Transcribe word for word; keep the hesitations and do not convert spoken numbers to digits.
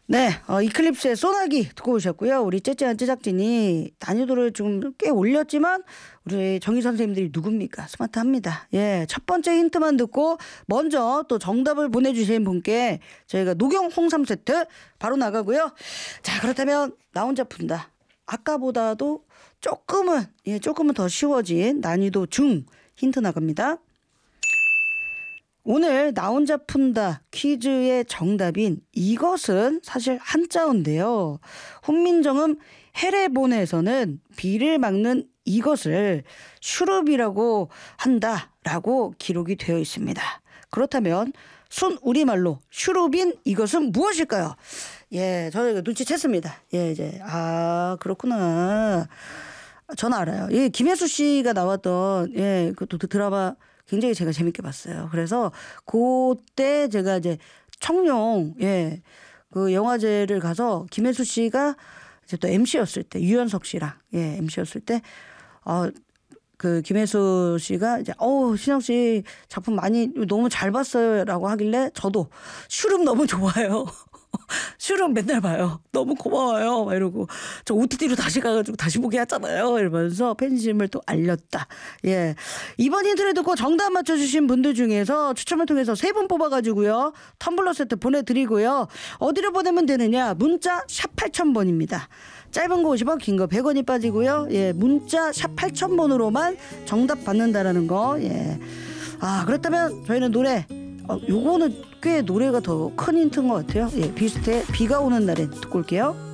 네, 어, 이클립스의 소나기 듣고 오셨고요. 우리 째째한 제작진이 난이도를 좀 꽤 올렸지만 우리 정희 선생님들이 누굽니까? 스마트합니다. 예, 첫 번째 힌트만 듣고 먼저 또 정답을 보내주신 분께 저희가 녹용 홍삼 세트 바로 나가고요. 자, 그렇다면 나 혼자 푼다. 아까보다도 조금은 예, 조금은 더 쉬워진 난이도 중 힌트 나갑니다. 오늘 나 혼자 푼다 퀴즈의 정답인 이것은 사실 한자어인데요. 훈민정음 해례본에서는 비를 막는 이것을 슈룹이라고 한다라고 기록이 되어 있습니다. 그렇다면 순 우리말로 슈룹인 이것은 무엇일까요? 예, 저희가 눈치챘습니다. 예, 이제 아 그렇구나. 저는 알아요. 예, 김혜수 씨가 나왔던 예, 그것도 드라마 굉장히 제가 재밌게 봤어요. 그래서 그때 제가 이제 청룡 예, 그 영화제를 가서 김혜수 씨가 이제 또 엠씨였을 때 유연석 씨랑 예, 엠씨였을 때 어, 그 김혜수 씨가 이제 어우 신영 씨 작품 많이 너무 잘 봤어요라고 하길래 저도 슈름 너무 좋아요. 슈름 맨날 봐요. 너무 고마워요. 막 이러고 저 오티티로 다시 가가지고 다시 보게 하잖아요. 이러면서 팬심을 또 알렸다. 예, 이번 힌트를 듣고 정답 맞춰주신 분들 중에서 추첨을 통해서 세 분 뽑아가지고요 텀블러 세트 보내드리고요. 어디로 보내면 되느냐? 문자 샵 팔천 번입니다. 짧은 거 오십 원, 긴 거 백 원이 빠지고요. 예, 문자 샵 팔천 번으로만 정답 받는다라는 거. 예. 아, 그렇다면 저희는 노래 어, 요거는 꽤 노래가 더 큰 힌트인 것 같아요. 예, 비슷해. 비가 오는 날엔 듣고 올게요.